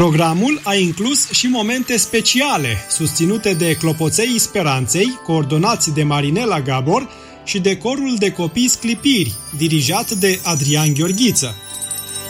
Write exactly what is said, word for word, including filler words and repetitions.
Programul a inclus și momente speciale, susținute de Clopoței Speranței, coordonați de Marinela Gabor, și de corul de copii Sclipiri, dirijat de Adrian Gheorghiță.